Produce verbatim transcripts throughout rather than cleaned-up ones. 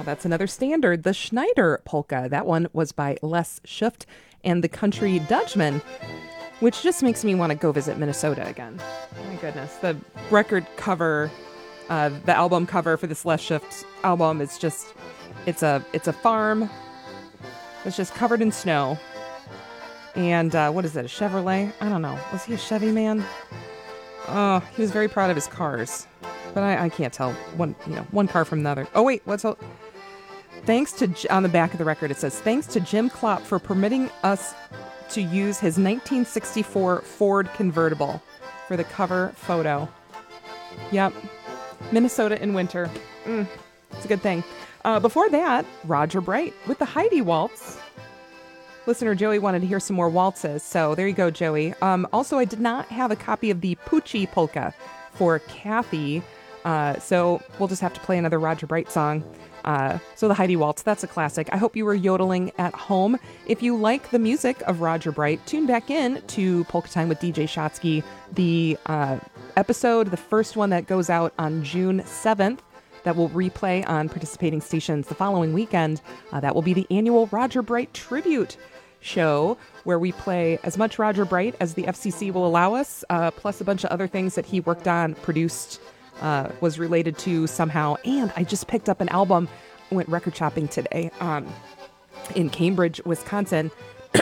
that's another standard. The Schneider Polka. That one was by Les Schuft and the Country Dutchman, which just makes me want to go visit Minnesota again. My goodness. The record cover, uh, the album cover for this Les Schuft album is just, it's a, it's a farm. It's just covered in snow. And uh, what is it, a Chevrolet? I don't know. Was he a Chevy man? Oh, he was very proud of his cars. But I, I can't tell one, you know, one car from another. Oh, wait, what's all... Thanks to, on the back of the record, it says, thanks to Jim Klopp for permitting us to use his nineteen sixty-four Ford convertible for the cover photo. Yep. Minnesota in winter. Mm, it's a good thing. Uh, before that, Roger Bright with the Heidi Waltz. Listener Joey wanted to hear some more waltzes, so there you go, Joey. Um, also, I did not have a copy of the Poochie Polka for Kathy, uh, so we'll just have to play another Roger Bright song. Uh, so the Heidi Waltz, that's a classic. I hope you were yodeling at home. If you like the music of Roger Bright, tune back in to Polka Time with D J Shotsky, the uh, episode, the first one that goes out on June seventh, that will replay on participating stations the following weekend. Uh, that will be the annual Roger Bright Tribute show, where we play as much Roger Bright as the F C C will allow us, uh, plus a bunch of other things that he worked on, produced, uh, was related to somehow. And I just picked up an album, went record shopping today um, in Cambridge, Wisconsin,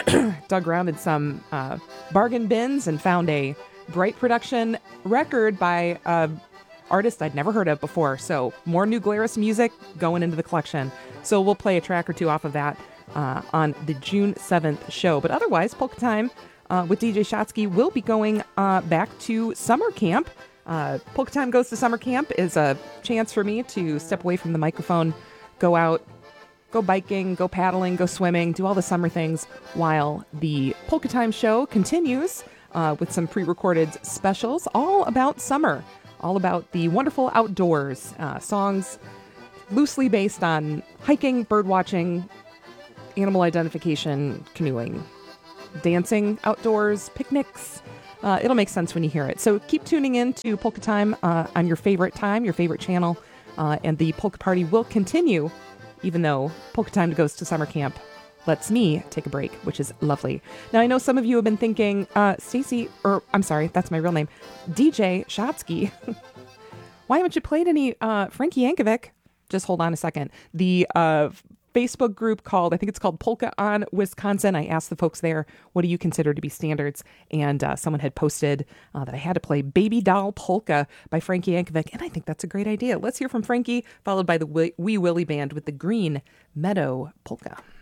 dug around in some uh, bargain bins and found a Bright production record by an artist I'd never heard of before. So more New Glarus music going into the collection. So we'll play a track or two off of that Uh, on the June seventh show. But otherwise, Polka Time uh, with D J Shotsky will be going uh, back to summer camp. Uh, Polka Time Goes to Summer Camp is a chance for me to step away from the microphone, go out, go biking, go paddling, go swimming, do all the summer things while the Polka Time show continues uh, with some pre-recorded specials all about summer, all about the wonderful outdoors, uh, songs loosely based on hiking, bird watching, animal identification, canoeing, dancing outdoors, picnics. Uh, it'll make sense when you hear it. So keep tuning in to Polka Time uh, on your favorite time, your favorite channel, uh, and the Polka Party will continue, even though Polka Time Goes to Summer Camp lets me take a break, which is lovely. Now, I know some of you have been thinking, uh, Stacy, or I'm sorry, that's my real name, D J Shotsky, why haven't you played any uh, Frankie Yankovic? Just hold on a second. The uh, Facebook group called, I think it's called Polka on Wisconsin. I asked the folks there, what do you consider to be standards? And uh, someone had posted uh, that I had to play Baby Doll Polka by Frankie Yankovic. And I think that's a great idea. Let's hear from Frankie, followed by the Wee Willie Band with the Green Meadow Polka.